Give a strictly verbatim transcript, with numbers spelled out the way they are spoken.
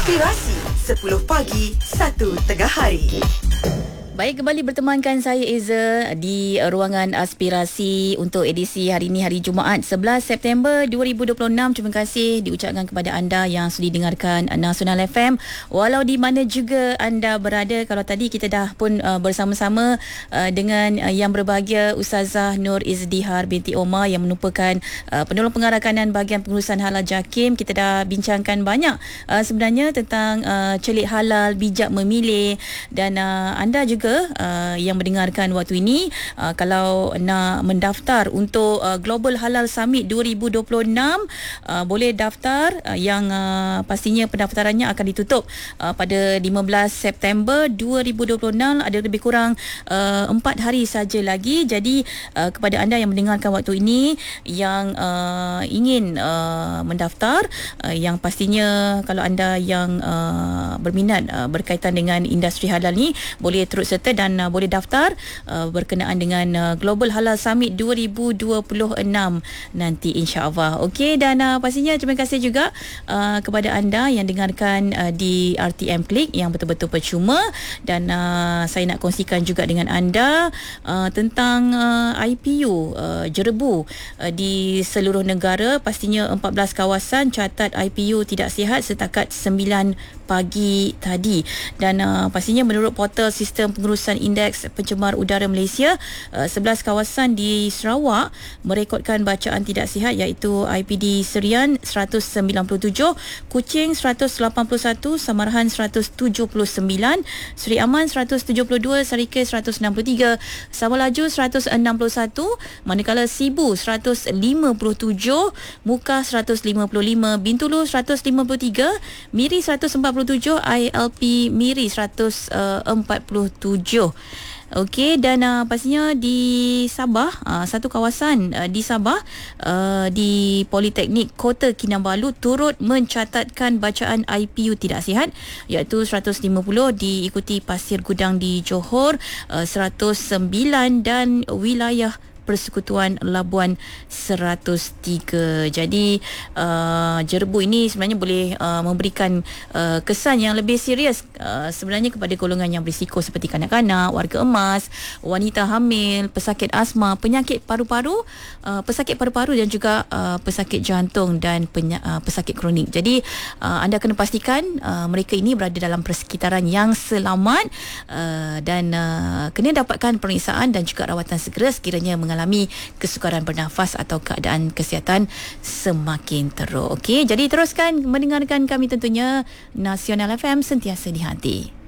Inspirasi sepuluh pagi, satu tengah hari. Baik, kembali bertemankan saya Eza di ruangan aspirasi untuk edisi hari ini, hari Jumaat sebelas September dua ribu dua puluh enam. Terima kasih diucapkan kepada anda yang sudi dengarkan Nasional F M walau di mana juga anda berada. Kalau tadi kita dah pun uh, bersama-sama uh, dengan uh, yang berbahagia Ustazah Nur Izdihar binti Omar yang merupakan uh, penolong pengarah kanan bahagian pengurusan halal JAKIM. Kita dah bincangkan banyak uh, sebenarnya tentang uh, celik halal, bijak memilih, dan uh, anda juga Uh, yang mendengarkan waktu ini, uh, kalau nak mendaftar untuk uh, Global Halal Summit dua ribu dua puluh enam, uh, boleh daftar, uh, yang uh, pastinya pendaftarannya akan ditutup uh, pada lima belas September dua ribu dua puluh enam. Ada lebih kurang uh, empat hari saja lagi. Jadi uh, kepada anda yang mendengarkan waktu ini yang uh, ingin uh, mendaftar, uh, yang pastinya kalau anda yang uh, berminat uh, berkaitan dengan industri halal ni, boleh terus serta dan uh, boleh daftar uh, berkenaan dengan uh, Global Halal Summit dua ribu dua puluh enam nanti, insya-Allah. Okey, dan uh, pastinya terima kasih juga uh, kepada anda yang dengarkan uh, di R T M Klik yang betul-betul percuma, dan uh, saya nak kongsikan juga dengan anda uh, tentang uh, I P U uh, jerebu uh, di seluruh negara. Pastinya empat belas kawasan catat I P U tidak sihat setakat sembilan pagi tadi, dan uh, pastinya menurut portal sistem pengurusan indeks pencemar udara Malaysia, uh, sebelas kawasan di Sarawak merekodkan bacaan tidak sihat, iaitu I P D Serian seratus sembilan puluh tujuh, Kuching seratus lapan puluh satu, Samarahan seratus tujuh puluh sembilan, Seri Aman seratus tujuh puluh dua, Sarikei seratus enam puluh tiga, Samalaju seratus enam puluh satu, manakala Sibu seratus lima puluh tujuh, Mukah seratus lima puluh lima, Bintulu seratus lima puluh tiga, Miri seratus empat puluh tujuh, I L P Miri seratus empat puluh tujuh. Okey, dan uh, pastinya di Sabah, uh, satu kawasan uh, di Sabah, uh, di Politeknik Kota Kinabalu turut mencatatkan bacaan I P U tidak sihat, iaitu seratus lima puluh, diikuti Pasir Gudang di Johor uh, seratus sembilan, dan wilayah Persekutuan Labuan seratus tiga. Jadi uh, jerebu ini sebenarnya boleh uh, memberikan uh, kesan yang lebih serius uh, sebenarnya kepada golongan yang berisiko seperti kanak-kanak, warga emas, wanita hamil, pesakit asma, penyakit paru-paru, uh, pesakit paru-paru dan juga uh, pesakit jantung dan penya- uh, pesakit kronik. Jadi uh, anda kena pastikan uh, mereka ini berada dalam persekitaran yang selamat, uh, dan uh, kena dapatkan pemeriksaan dan juga rawatan segera sekiranya mengalami mengalami kesukaran bernafas atau keadaan kesihatan semakin teruk. Okey, jadi teruskan mendengarkan kami tentunya. Nasional F M, sentiasa di hati.